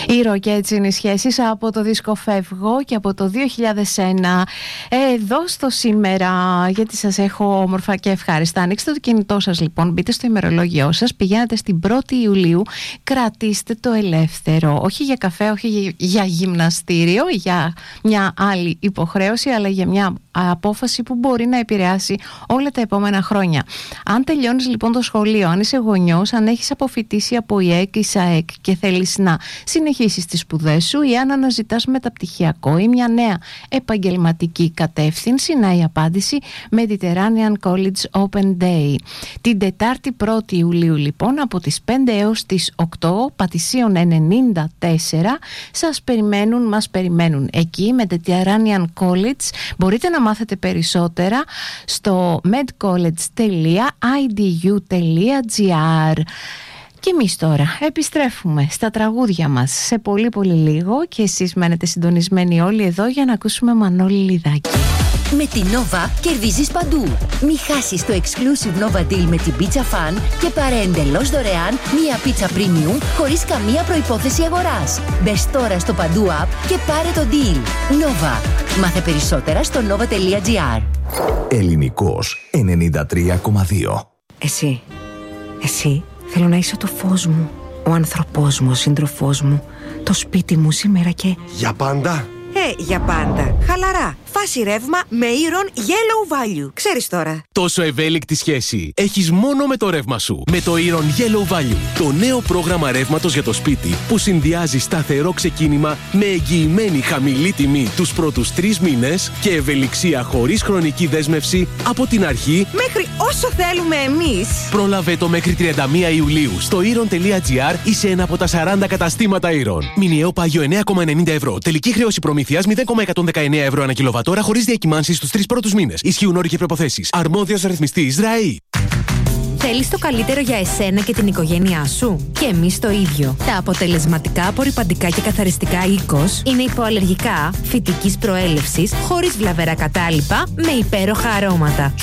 Ήρο και έτσι είναι οι σχέσεις από το δίσκο Φεύγω και από το 2001 εδώ στο Σήμερα, γιατί σας έχω όμορφα και ευχάριστα. Ανοίξτε το κινητό σας λοιπόν, μπείτε στο ημερολόγιό σας, πηγαίνετε στην 1η Ιουλίου, κρατήστε το ελεύθερο, όχι για καφέ, όχι για γυμναστήριο, για μια άλλη υποχρέωση, αλλά για μια απόφαση που μπορεί να επηρεάσει όλα τα επόμενα χρόνια. Αν τελειώνεις λοιπόν το σχολείο, αν είσαι γονιός, αν έχεις αποφοιτήσει από ΙΕΚ ή ΣΑΕΚ και θέλεις να συνεχίσεις τις σπουδές σου, ή αν αναζητάς μεταπτυχιακό ή μια νέα επαγγελματική κατεύθυνση, να η απάντηση Mediterranean College Open Day. Την Τετάρτη 1η Ιουλίου λοιπόν από τις 5 έως τις 8, Πατησίων 94, μας περιμένουν εκεί. Mediterranean College, μπορείτε να μάθετε περισσότερα στο medcollege.idu.gr. Και εμείς τώρα επιστρέφουμε στα τραγούδια μας σε πολύ πολύ λίγο και εσείς μένετε συντονισμένοι όλοι εδώ για να ακούσουμε Μανώλη Λιδάκη. Με την Nova κερδίζεις παντού. Μη χάσεις το exclusive Nova Deal με την Pizza Fan και πάρε εντελώς δωρεάν μία πίτσα premium χωρίς καμία προϋπόθεση αγοράς. Μπες τώρα στο Παντού App και πάρε το deal. Nova. Μάθε περισσότερα στο nova.gr. Ελληνικός 93,2. Εσύ, θέλω να είσαι το φως μου, ο άνθρωπός μου, ο σύντροφός μου, το σπίτι μου σήμερα και... Για πάντα. Για πάντα. Χαλαρά. Φάση ρεύμα με Iron Yellow Value. Ξέρεις τώρα. Τόσο ευέλικτη σχέση έχεις μόνο με το ρεύμα σου. Με το Iron Yellow Value. Το νέο πρόγραμμα ρεύματος για το σπίτι που συνδυάζει σταθερό ξεκίνημα με εγγυημένη χαμηλή τιμή τους πρώτους 3 μήνες και ευελιξία χωρίς χρονική δέσμευση από την αρχή μέχρι όσο θέλουμε εμείς. Πρόλαβε το μέχρι 31 Ιουλίου στο iron.gr ή σε ένα από τα 40 καταστήματα Iron. Μηνιαίο πάγιο 9,90 ευρώ. Τελική χρέωση προμήθειας 0,119 ευρώ ανά κιλοβατόρα χωρίς διακυμάνσεις στους 3 πρώτους μήνες. Ισχύουν όροι και προϋποθέσεις. Αρμόδιος ρυθμιστής ΡΑΗ. Θέλεις το καλύτερο για εσένα και την οικογένειά σου? Και εμείς το ίδιο. Τα αποτελεσματικά απορρυπαντικά και καθαριστικά οίκος είναι υποαλλεργικά, φυτικής προέλευσης, χωρίς βλαβερά κατάλοιπα, με υπέροχα αρώματα.